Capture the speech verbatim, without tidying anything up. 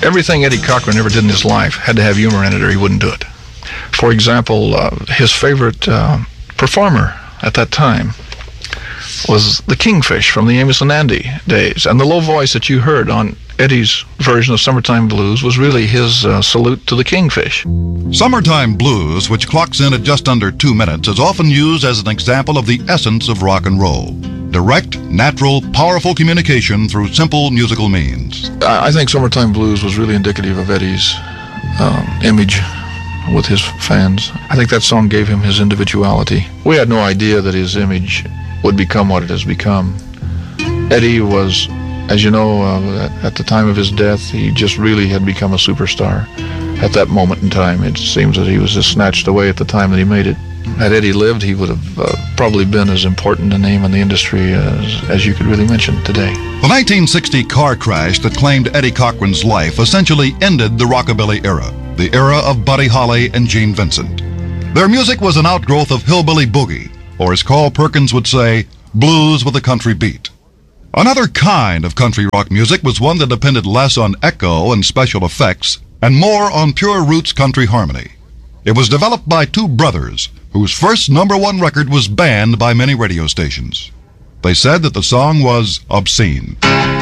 everything Eddie Cochran ever did in his life had to have humor in it or he wouldn't do it. For example, uh, his favorite uh, performer at that time was the Kingfish from the Amos and Andy days. And the low voice that you heard on Eddie's version of Summertime Blues was really his uh, salute to the Kingfish. Summertime Blues, which clocks in at just under two minutes, is often used as an example of the essence of rock and roll. Direct, natural, powerful communication through simple musical means. I, I think Summertime Blues was really indicative of Eddie's um, image with his fans. I think that song gave him his individuality. We had no idea that his image would become what it has become. Eddie was, as you know, uh, at the time of his death, he just really had become a superstar. At that moment in time, it seems that he was just snatched away at the time that he made it. Had Eddie lived, he would have uh, probably been as important a name in the industry as, as you could really mention today. The nineteen sixty car crash that claimed Eddie Cochran's life essentially ended the rockabilly era, the era of Buddy Holly and Gene Vincent. Their music was an outgrowth of hillbilly boogie, or as Carl Perkins would say, blues with a country beat. Another kind of country rock music was one that depended less on echo and special effects and more on pure roots country harmony. It was developed by two brothers whose first number one record was banned by many radio stations. They said that the song was obscene.